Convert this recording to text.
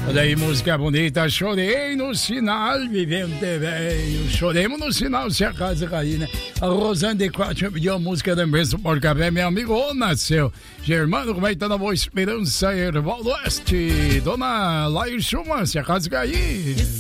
Olha aí, música bonita. Chorei no sinal, vivendo velho. Choremos no sinal, se a casa cair, né? A Rosane de Quatro pediu a música da Bênção por Café. Meu amigo, ô, nasceu. Germano, como é que tá na Boa Esperança, Ervaldo Oeste. Dona Laís Schumann, se a casa cair.